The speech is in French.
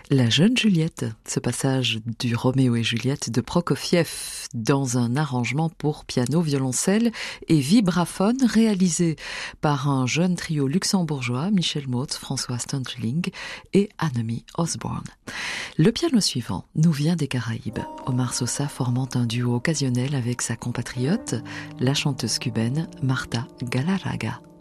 La jeune Juliette, ce passage du Roméo et Juliette de Prokofiev dans un arrangement pour piano, violoncelle et vibraphone réalisé par un jeune trio luxembourgeois, Michel Motz, François Stantling et Annemie Osborne. Le piano suivant nous vient des Caraïbes, Omar Sosa formant un duo occasionnel avec sa compatriote, la chanteuse cubaine Marta Galarraga.